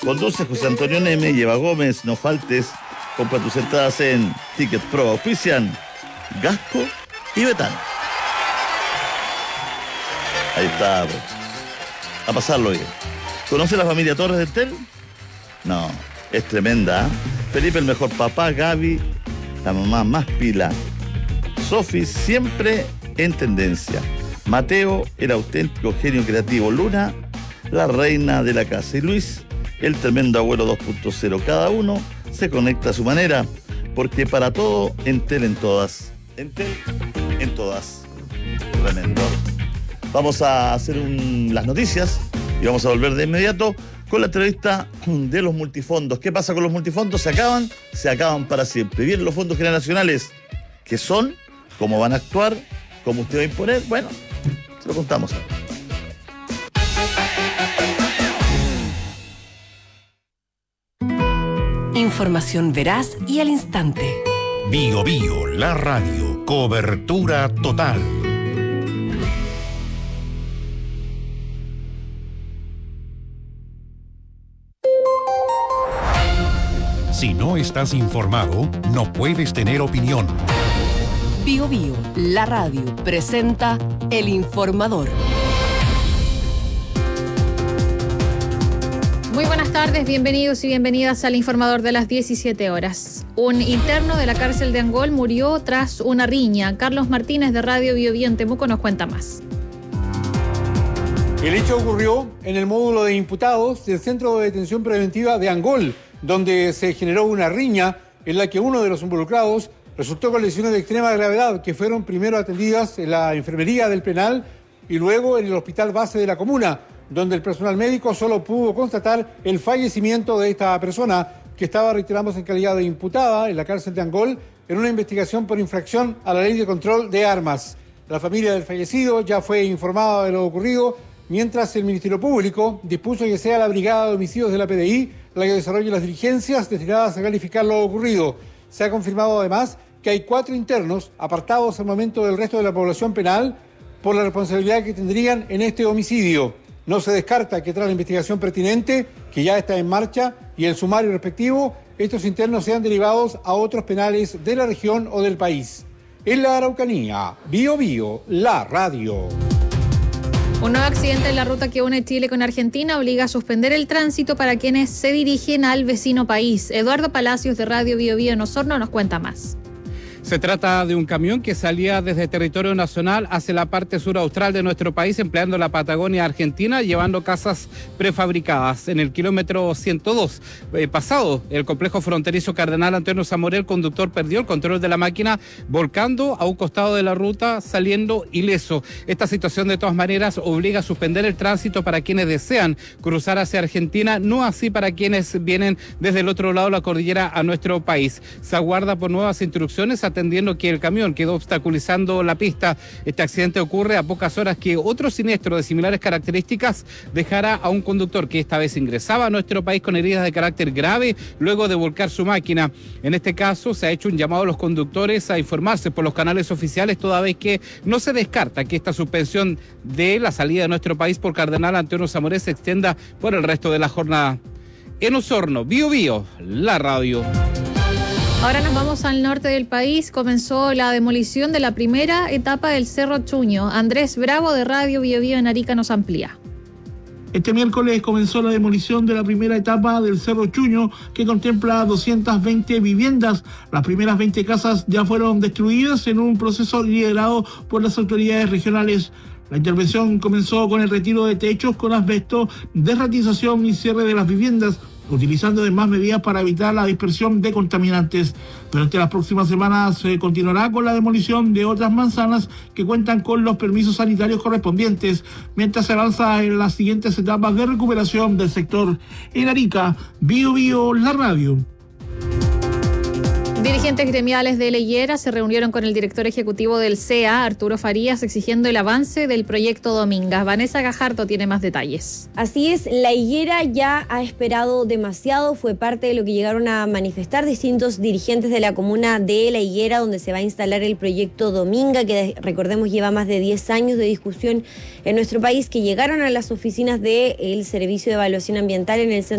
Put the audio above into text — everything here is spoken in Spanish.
Conduce José Antonio Neme, lleva Gómez, no faltes. Compra tus entradas en Ticket Pro. Auspician Gasco y Betán. Ahí está, bro. A pasarlo bien. ¿Conoce la familia Torres del Tel? No, es tremenda, ¿eh? Felipe, el mejor papá. Gaby, la mamá más pila. Sofi, siempre en tendencia. Mateo, el auténtico genio creativo. Luna, la reina de la casa. Y Luis, el tremendo abuelo 2.0. Cada uno se conecta a su manera, porque para todo, Entel en todas. Entel en todas. Tremendo. Vamos a hacer las noticias y vamos a volver de inmediato con la entrevista de los multifondos. ¿Qué pasa con los multifondos? Se acaban para siempre. Bien, los fondos generacionales, ¿qué son? ¿Cómo van a actuar? ¿Cómo usted va a imponer? Bueno, se lo contamos ahora. Información veraz y al instante. Bio Bio, la radio, cobertura total. Si no estás informado, no puedes tener opinión. Bio Bio, la radio, presenta El Informador. Muy buenas tardes, bienvenidos y bienvenidas al Informador de las 17 horas. Un interno de la cárcel de Angol murió tras una riña. Carlos Martínez de Radio Bio Bio en Temuco nos cuenta más. El hecho ocurrió en el módulo de imputados del Centro de Detención Preventiva de Angol, donde se generó una riña en la que uno de los involucrados resultó con lesiones de extrema gravedad que fueron primero atendidas en la enfermería del penal y luego en el hospital base de la comuna, donde el personal médico solo pudo constatar el fallecimiento de esta persona que estaba, reiteramos, en calidad de imputada en la cárcel de Angol en una investigación por infracción a la ley de control de armas. La familia del fallecido ya fue informada de lo ocurrido, mientras el Ministerio Público dispuso que sea la Brigada de Homicidios de la PDI la que desarrolle las diligencias destinadas a calificar lo ocurrido. Se ha confirmado además que hay 4 internos apartados al momento del resto de la población penal por la responsabilidad que tendrían en este homicidio. No se descarta que tras la investigación pertinente, que ya está en marcha, y el sumario respectivo, estos internos sean derivados a otros penales de la región o del país. En la Araucanía, Bio Bio, la radio. Un nuevo accidente en la ruta que une Chile con Argentina obliga a suspender el tránsito para quienes se dirigen al vecino país. Eduardo Palacios de Radio Bio Bio en Osorno nos cuenta más. Se trata de un camión que salía desde territorio nacional hacia la parte sur austral de nuestro país, empleando la Patagonia Argentina, llevando casas prefabricadas. En el kilómetro 102, pasado el complejo fronterizo Cardenal Antonio Zamora, el conductor perdió el control de la máquina, volcando a un costado de la ruta, saliendo ileso. Esta situación, de todas maneras, obliga a suspender el tránsito para quienes desean cruzar hacia Argentina, no así para quienes vienen desde el otro lado de la cordillera a nuestro país. Se aguarda por nuevas instrucciones, atendiendo que el camión quedó obstaculizando la pista. Este accidente ocurre a pocas horas que otro siniestro de similares características dejara a un conductor que esta vez ingresaba a nuestro país con heridas de carácter grave luego de volcar su máquina. En este caso se ha hecho un llamado a los conductores a informarse por los canales oficiales, toda vez que no se descarta que esta suspensión de la salida de nuestro país por Cardenal Antonio Zamora se extienda por el resto de la jornada. En Osorno, Bio Bio, la radio. Ahora nos vamos al norte del país. Comenzó la demolición de la primera etapa del Cerro Chuño. Andrés Bravo de Radio Bio Bio en Arica nos amplía. Este miércoles comenzó la demolición de la primera etapa del Cerro Chuño, que contempla 220 viviendas. Las primeras 20 casas ya fueron destruidas en un proceso liderado por las autoridades regionales. La intervención comenzó con el retiro de techos con asbesto, desratización y cierre de las viviendas, utilizando además medidas para evitar la dispersión de contaminantes. Durante las próximas semanas se continuará con la demolición de otras manzanas que cuentan con los permisos sanitarios correspondientes, mientras se avanza en las siguientes etapas de recuperación del sector. En Arica, Bio Bio, la radio. Dirigentes gremiales de La Higuera se reunieron con el director ejecutivo del CEA, Arturo Farías, exigiendo el avance del proyecto Domingas. Vanessa Gajardo tiene más detalles. Así es, La Higuera ya ha esperado demasiado, fue parte de lo que llegaron a manifestar distintos dirigentes de la comuna de La Higuera, donde se va a instalar el proyecto Dominga, que recordemos lleva más de 10 años de discusión en nuestro país, que llegaron a las oficinas del Servicio de Evaluación Ambiental en el centro